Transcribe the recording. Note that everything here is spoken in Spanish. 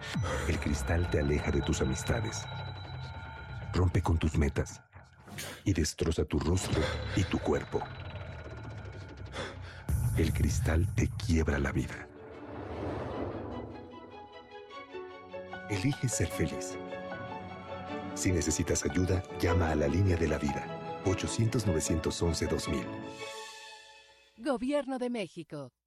El cristal te aleja de tus amistades, rompe con tus metas y destroza tu rostro y tu cuerpo. El cristal te quiebra la vida. Elige ser feliz. Si necesitas ayuda, llama a la línea de la vida, 800-911-2000. Gobierno de México.